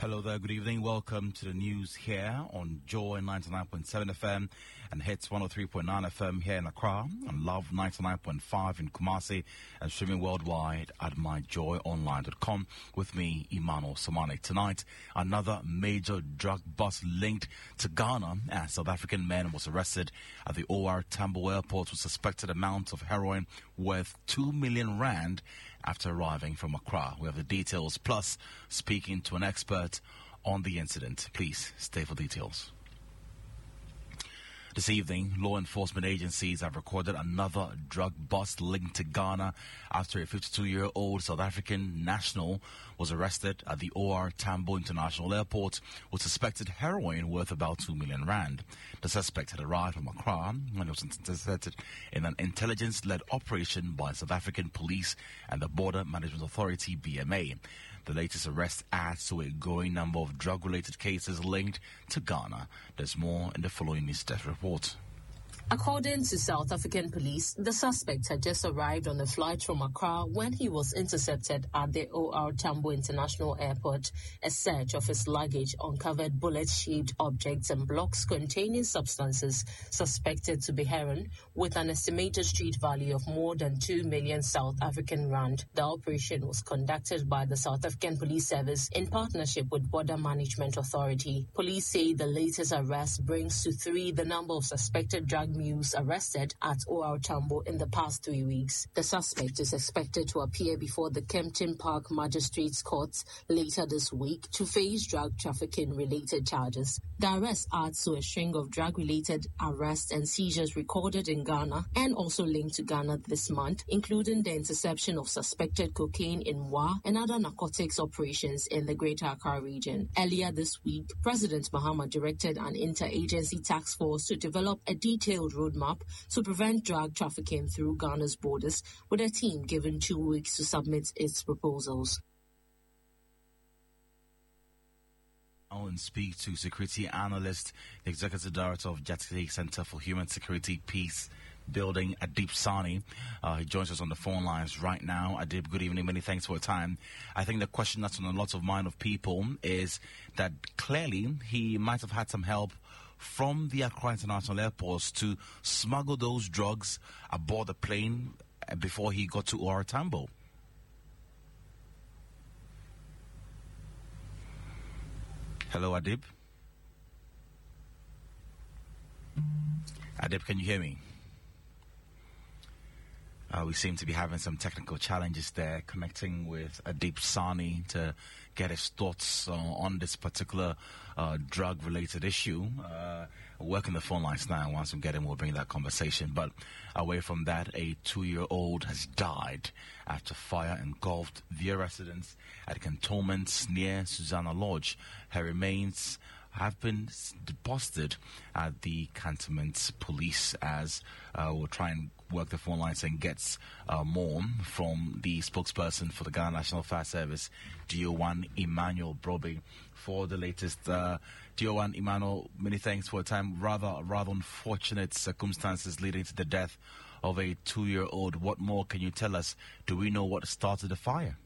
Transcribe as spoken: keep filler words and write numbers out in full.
Hello there, good evening. Welcome to the news here on Joy ninety-nine point seven F M and Hits one oh three point nine F M here in Accra, and Love ninety-nine point five in Kumasi, and streaming worldwide at my joy online dot com with me, Emmanuel Somani. Tonight, another major drug bust linked to Ghana as South African man was arrested at the O R Tambo Airport with suspected amounts of heroin worth two million rand after arriving from Accra. We have the details, plus speaking to an expert on the incident. Please stay for details. This evening, law enforcement agencies have recorded another drug bust linked to Ghana after a fifty-two-year-old South African national was arrested at the O R Tambo International Airport with suspected heroin worth about two million rand. The suspect had arrived from Accra when he was intercepted in an intelligence-led operation by South African Police and the Border Management Authority, B M A. The latest arrest adds to a growing number of drug-related cases linked to Ghana. There's more in the following news desk report. According to South African police, the suspect had just arrived on a flight from Accra when he was intercepted at the O R Tambo International Airport. A search of his luggage uncovered bullet-shaped objects and blocks containing substances suspected to be heroin, with an estimated street value of more than two million South African rand. The operation was conducted by the South African Police Service in partnership with Border Management Authority. Police say the latest arrest brings to three the number of suspected drug mules arrested at O R Tambo in the past three weeks. The suspect is expected to appear before the Kempton Park Magistrates Court later this week to face drug trafficking-related charges. The arrest adds to a string of drug-related arrests and seizures recorded in Ghana and also linked to Ghana this month, including the interception of suspected cocaine in Wa and other narcotics operations in the Greater Accra region. Earlier this week, President Mahama directed an interagency task force to develop a detailed roadmap to prevent drug trafficking through Ghana's borders, with a team given two weeks to submit its proposals. I'll and speak to security analyst, the executive director of Jatike Center for Human Security Peace Building, Adib Sani. Uh, he joins us on the phone lines right now. Adib, good evening. Many thanks for your time. I think the question that's on a lot of mind of people is that clearly he might have had some help from the Accra International Airport to smuggle those drugs aboard the plane before he got to O R Tambo. Hello, Adib. Adib, can you hear me? Uh, we seem to be having some technical challenges there, connecting with Adib Sani to get his thoughts uh, on this particular uh, drug-related issue. Uh, working the phone lines now. Once we get him, we'll bring that conversation. But away from that, a two-year-old has died after fire engulfed their residence at cantonments near Susanna Lodge. Her remains have been deposited at the cantonment police as uh, we'll try and work the phone lines and get uh, more from the spokesperson for the Ghana National Fire Service, D O one Emmanuel Brobe, for the latest. Uh, D O one Emmanuel, many thanks for your time. Rather, rather unfortunate circumstances leading to the death of a two-year-old. What more can you tell us? Do we know what started the fire?